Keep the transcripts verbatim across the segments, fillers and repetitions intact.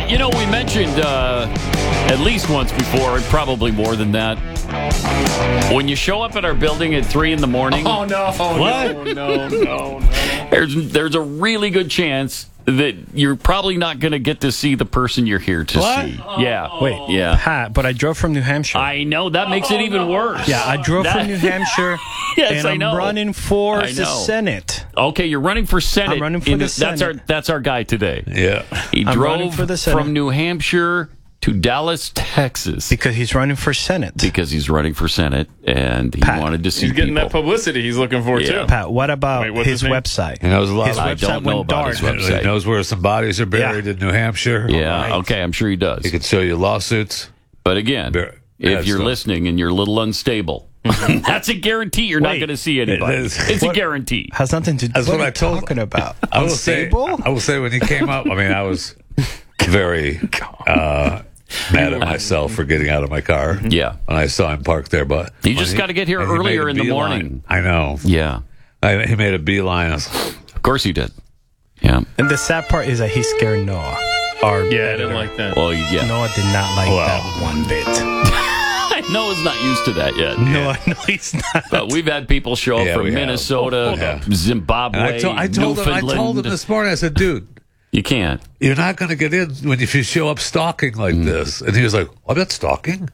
Uh, you know, we mentioned uh, at least once before, and probably more than that. When you show up at our building at three in the morning, Oh no! What? No! No! No! No! there's there's a really good chance that you're probably not going to get to see the person you're here to What? see. Yeah. Wait, Yeah. Pat, but I drove from New Hampshire. I know that makes it even worse. yeah, I drove That- from New Hampshire, Yes, and I I'm know. running for I the know. Senate. Okay, you're running for Senate. I'm running for in the That's our Senate. that's our guy today. Yeah. He I'm running drove for the Senate. from New Hampshire to Dallas, Texas, Because he's running for Senate. because he's running for Senate and he Pat, wanted to see He's getting people. that publicity he's looking for Yeah. too. Pat, what about Wait, what's his, his name? website? He knows a lot. His I website don't know went about dark. his website. He knows where some bodies are buried Yeah. in New Hampshire. Yeah, okay, I'm sure he does. He could show you lawsuits. But again, Bear- if yeah, you're so- listening and you're a little unstable, that's a guarantee you're not Wait. going to see anybody. It is. It's a What? guarantee. Has nothing to do That's what what are I told- you talking about. I will say, Unstable? I will say when he came up, I mean, I was very uh, mad at myself for getting out of my car. Yeah. When I saw him parked there, but You when just he- gotta get here and he earlier made a in the beeline. morning. I know. Yeah, I, he made a beeline. I was like, of course he did. Yeah. And the sad part is that he scared Noah. Our Yeah, I didn't like that. Well, yeah. Noah did not like Wow. that one bit. Noah's not used to that yet. Noah, no, he's not. But we've had people show up Yeah, from we have. Minnesota, Yeah. Zimbabwe, and I, to- I told him. I Newfoundland. told him this morning. I said, "Dude, You can't. you're not going to get in when if you show up stalking like Mm. this." And he was like, "I'm not stalking."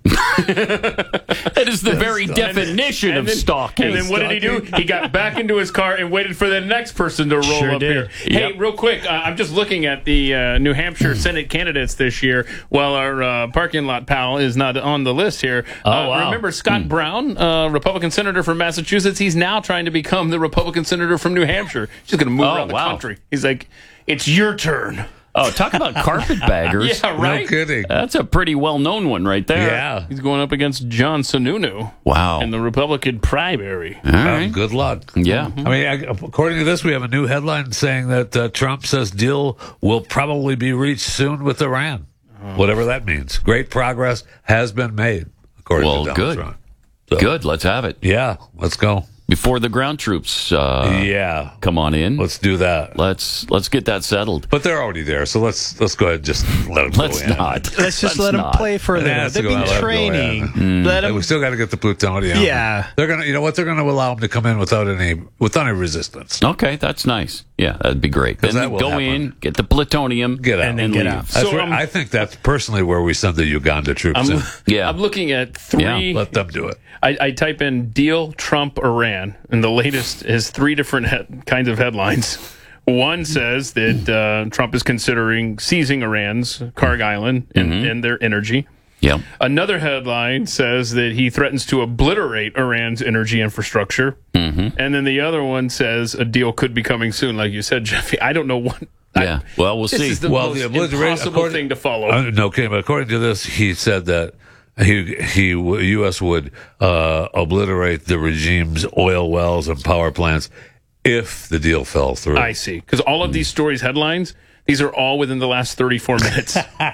That is the very definition of then, stalking. And then what did he do? He got back into his car and waited for the next person to roll Sure up did. here. Hey, Yep. real quick, uh, I'm just looking at the uh, New Hampshire Senate candidates this year. While our uh, parking lot pal is not on the list here. Oh, uh, wow. Remember Scott Brown, uh, Republican senator from Massachusetts? He's now trying to become the Republican senator from New Hampshire. He's just going to move Oh, around the wow. country. He's like, it's your turn. Oh, talk about carpetbaggers. Yeah, right. No kidding. That's a pretty well-known one right there. Yeah. He's going up against John Sununu Wow. in the Republican primary. All Um, right. good luck. Yeah. I mean, I, according to this, we have a new headline saying that uh, Trump says deal will probably be reached soon with Iran, whatever that means. Great progress has been made, according Well, to Donald good. Trump. So, Good. Let's have it. Yeah, let's go. Before the ground troops uh, yeah, come on in, let's do that. let's let's get that settled. But they're already there, so let's let's go ahead and just let them Let's go in. not. Let's just let him not. play for a It little. has to They've go been out, let 'em go training. in. Let And him. we still got to get the plutonium. Yeah. they're gonna. You know what? They're gonna allow them to come in without any without any resistance. Okay, that's nice. Yeah, that'd be great. Then that will go happen. in, get the plutonium, Get out And then and get leave. out. That's So, where, um, I think that's personally where we send the Uganda troops I'm, in. Yeah. I'm looking at three. Yeah, Let them do it. I, I type in deal Trump Iran, and the latest is three different he- kinds of headlines. One says that uh, Trump is considering seizing Iran's Karg Island and, and their energy. Yeah. Another headline says that he threatens to obliterate Iran's energy infrastructure. Mm-hmm. And then the other one says a deal could be coming soon, like you said, Jeffy. I don't know what. Yeah. Well, we'll This see. is the Well, most the obliterate- impossible according- thing to follow. Uh, no, okay, but according to this, he said that he he U S would uh, obliterate the regime's oil wells and power plants if the deal fell through. I see. Because all of these stories' headlines, these are all within the last thirty-four minutes.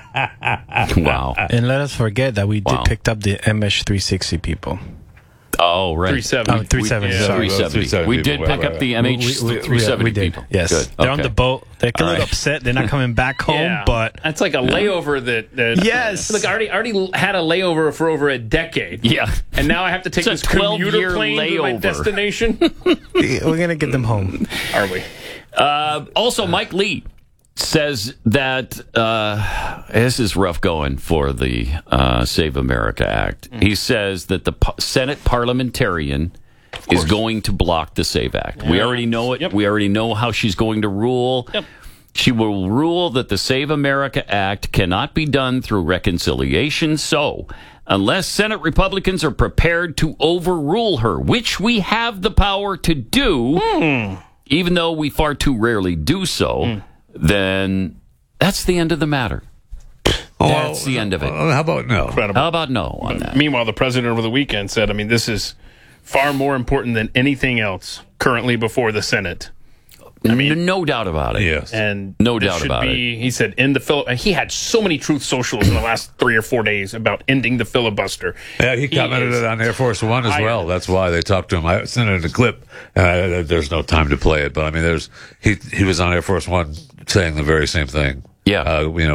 Wow. And let us forget that we did Wow. picked up the M H three sixty people. Oh, right. three seventy. Oh, three seventy, Yeah. sorry. three seventy. three seventy We did people, pick right, up right. the M H We- we- we- three seventy we did. people. Yes, Good. they're on Okay. the boat. They're a All little right. upset. They're not coming back home, Yeah. but that's like a layover that, that Yes. Look, I already already had a layover for over a decade. Yeah. And now I have to take It's a this commuter twelve-year plane to my layover. destination. we're gonna get them home. Are we? Uh, also, Mike Lee says that uh, this is rough going for the uh, Save America Act. He says that the pa- Senate parliamentarian is going to block the Save Act. We already know it. Yep. We already know how she's going to rule. Yep. She will rule that the Save America Act cannot be done through reconciliation. So, unless Senate Republicans are prepared to overrule her, which we have the power to do, even though we far too rarely do so, then that's the end of the matter. That's the end of it. Uh, how about no? How about no on that? Meanwhile, the president over the weekend said, I mean, this is far more important than anything else currently before the Senate. I mean, no doubt about it. Yes. And No this doubt should about be, He said, end the fil- He had so many truth socials in the last three or four days about ending the filibuster. Yeah, he commented is- it on Air Force One as I- well. That's why they talked to him. I sent it in a clip. Uh, there's no time to play it, but I mean, there's he he was on Air Force One saying the very same thing. Yeah. uh, you know.